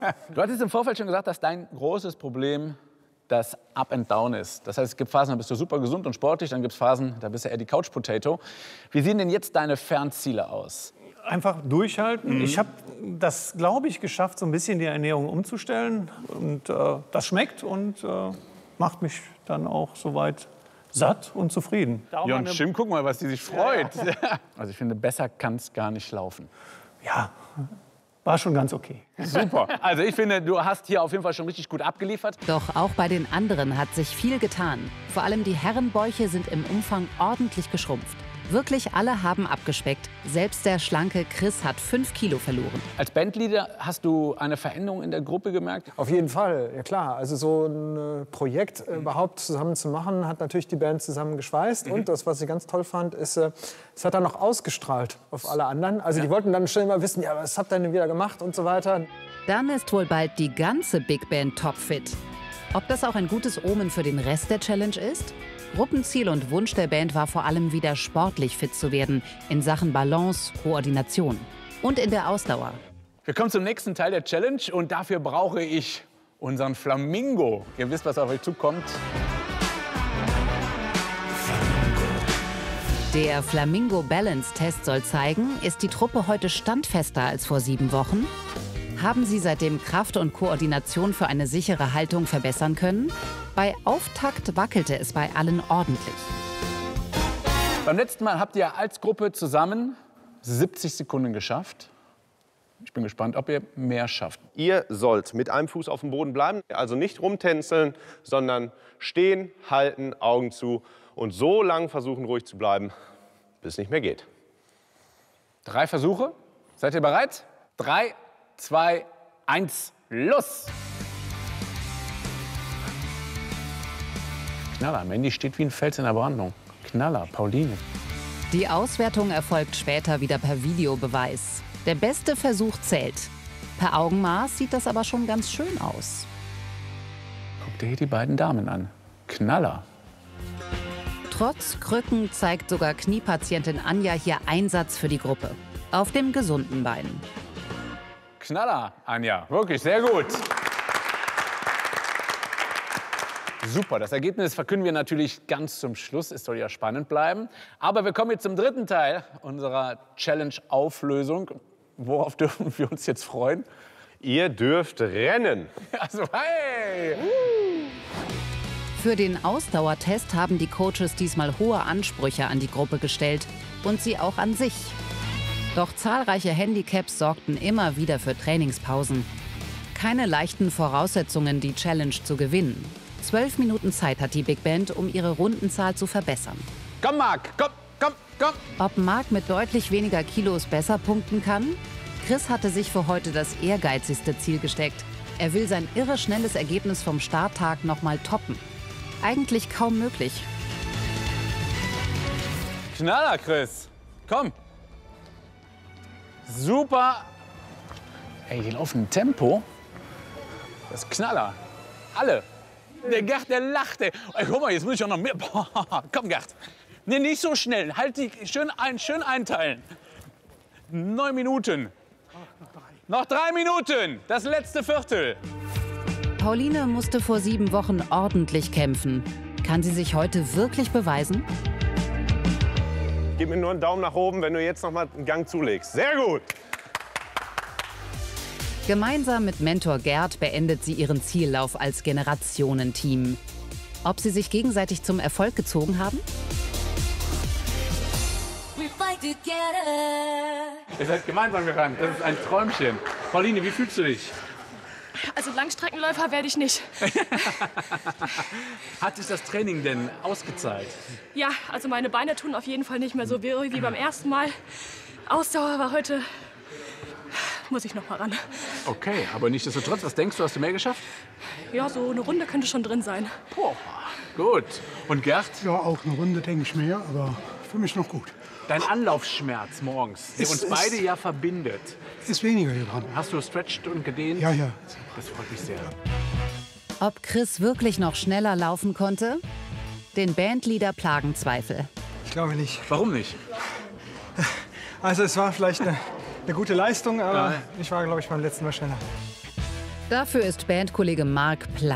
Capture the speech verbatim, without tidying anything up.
Du hattest im Vorfeld schon gesagt, dass dein großes Problem das Up and Down ist. Das heißt, es gibt Phasen, da bist du super gesund und sportlich, dann gibt es Phasen, da bist du eher die Couch Potato. Wie sehen denn jetzt deine Fernziele aus? Einfach durchhalten. Mhm. Ich habe das, glaube ich, geschafft, so ein bisschen die Ernährung umzustellen. Und äh, das schmeckt und äh, macht mich dann auch soweit satt und zufrieden. Ja, und Jim, guck mal, was die sich freut. Ja, ja. Also ich finde, besser kann es gar nicht laufen. Ja, war schon ganz okay. Super. Also ich finde, du hast hier auf jeden Fall schon richtig gut abgeliefert. Doch auch bei den anderen hat sich viel getan. Vor allem die Herrenbäuche sind im Umfang ordentlich geschrumpft. Wirklich alle haben abgespeckt. Selbst der schlanke Chris hat fünf Kilo verloren. Als Bandleader hast du eine Veränderung in der Gruppe gemerkt? Auf jeden Fall, ja klar. Also so ein Projekt äh, überhaupt zusammen zu machen, hat natürlich die Band zusammen geschweißt. Mhm. Und das, was ich ganz toll fand, ist, äh, es hat dann noch ausgestrahlt auf alle anderen. Also ja. Die wollten dann schon immer wissen, ja, was habt ihr denn wieder gemacht und so weiter. Dann ist wohl bald die ganze Big Band topfit. Ob das auch ein gutes Omen für den Rest der Challenge ist? Gruppenziel und Wunsch der Band war vor allem wieder sportlich fit zu werden, in Sachen Balance, Koordination und in der Ausdauer. Wir kommen zum nächsten Teil der Challenge und dafür brauche ich unseren Flamingo. Ihr wisst, was auf euch zukommt. Der Flamingo Balance Test soll zeigen, ist die Truppe heute standfester als vor sieben Wochen? Haben sie seitdem Kraft und Koordination für eine sichere Haltung verbessern können? Bei Auftakt wackelte es bei allen ordentlich. Beim letzten Mal habt ihr als Gruppe zusammen siebzig Sekunden geschafft. Ich bin gespannt, ob ihr mehr schafft. Ihr sollt mit einem Fuß auf dem Boden bleiben, also nicht rumtänzeln, sondern stehen, halten, Augen zu und so lang versuchen, ruhig zu bleiben, bis es nicht mehr geht. Drei Versuche. Seid ihr bereit? Drei, zwei, eins, los! Knaller, Mandy steht wie ein Fels in der Brandung. Knaller, Pauline. Die Auswertung erfolgt später wieder per Videobeweis. Der beste Versuch zählt. Per Augenmaß sieht das aber schon ganz schön aus. Guck dir hier die beiden Damen an. Knaller. Trotz Krücken zeigt sogar Kniepatientin Anja hier Einsatz für die Gruppe. Auf dem gesunden Bein. Knaller, Anja. Wirklich sehr gut. Super, das Ergebnis verkünden wir natürlich ganz zum Schluss. Es soll ja spannend bleiben. Aber wir kommen jetzt zum dritten Teil unserer Challenge-Auflösung. Worauf dürfen wir uns jetzt freuen? Ihr dürft rennen. Also, hey! Für den Ausdauertest haben die Coaches diesmal hohe Ansprüche an die Gruppe gestellt und sie auch an sich. Doch zahlreiche Handicaps sorgten immer wieder für Trainingspausen. Keine leichten Voraussetzungen, die Challenge zu gewinnen. Zwölf Minuten Zeit hat die Big Band, um ihre Rundenzahl zu verbessern. Komm, Marc, komm, komm, komm! Ob Marc mit deutlich weniger Kilos besser punkten kann? Chris hatte sich für heute das ehrgeizigste Ziel gesteckt. Er will sein irre schnelles Ergebnis vom Starttag noch mal toppen. Eigentlich kaum möglich. Knaller, Chris. Komm. Super. Ey, die laufen im Tempo. Das ist Knaller. Alle. Der Gerd, der lachte. Ey, guck mal, jetzt muss ich auch noch mehr. Boah, komm, Gerd. Nee, nicht so schnell. Halt die schön, ein, schön einteilen. Neun Minuten. Noch drei Minuten. Das letzte Viertel. Pauline musste vor sieben Wochen ordentlich kämpfen. Kann sie sich heute wirklich beweisen? Gib mir nur einen Daumen nach oben, wenn du jetzt noch mal einen Gang zulegst. Sehr gut. Gemeinsam mit Mentor Gerd beendet sie ihren Ziellauf als Generationenteam. Ob sie sich gegenseitig zum Erfolg gezogen haben? Ihr seid gemeinsam gerannt. Das ist ein Träumchen. Pauline, wie fühlst du dich? Also Langstreckenläufer werde ich nicht. Hat sich das Training denn ausgezahlt? Ja, also meine Beine tun auf jeden Fall nicht mehr so weh wie beim ersten Mal. Ausdauer war heute... Muss ich noch mal ran. Okay, aber nichtsdestotrotz, was denkst du, hast du mehr geschafft? Ja, so eine Runde könnte schon drin sein. Boah, gut. Und Gerd? Ja, auch eine Runde denke ich mehr, aber für mich noch gut. Dein Anlaufschmerz morgens, der uns beide ja verbindet. Ist weniger geworden. Hast du gestretcht und gedehnt? Ja, ja. Das freut mich sehr. Ob Chris wirklich noch schneller laufen konnte? Den Bandleader plagen Zweifel. Ich glaube nicht. Warum nicht? Also es war vielleicht eine, eine gute Leistung, aber ja. ich war, glaube ich, beim letzten Mal schneller. Dafür ist Bandkollege Marc platt.